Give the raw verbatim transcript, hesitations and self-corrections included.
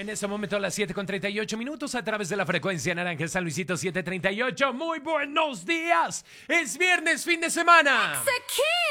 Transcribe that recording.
En este momento a las siete con treinta y ocho minutos a través de la frecuencia naranja San Luisito siete treinta y ocho. Muy buenos días. Es viernes, fin de semana. Execute.